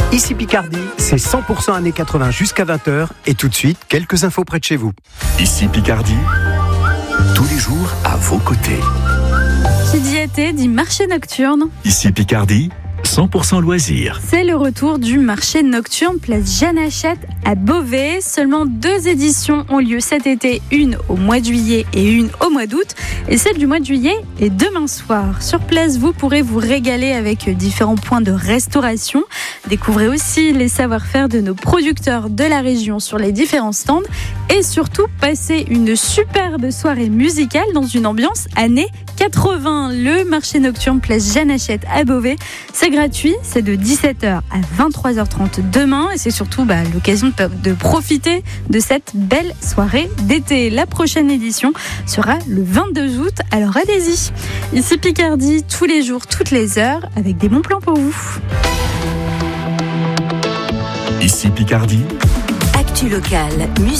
Ici Picardie, c'est 100% années 80 jusqu'à 20h. Et tout de suite, quelques infos près de chez vous. Ici Picardie, tous les jours à vos côtés. Qui dit été dit marché nocturne. Ici Picardie, 100% loisirs. C'est le retour du marché nocturne place Jeanne Hachette à Beauvais. Seulement 2 éditions ont lieu cet été, une au mois de juillet et une au mois d'août. Et celle du mois de juillet est demain soir. Sur place, vous pourrez vous régaler avec différents points de restauration. Découvrez aussi les savoir-faire de nos producteurs de la région sur les différents stands. Et surtout, passez une superbe soirée musicale dans une ambiance années 80. Le marché nocturne place Jeanne Hachette à Beauvais. C'est gratuit, c'est de 17h à 23h30 demain. Et c'est surtout l'occasion de profiter de cette belle soirée d'été. La prochaine édition sera le 22 août, alors allez-y. Ici Picardie, tous les jours, toutes les heures, avec des bons plans pour vous. Ici Picardie. Actu locale, musique.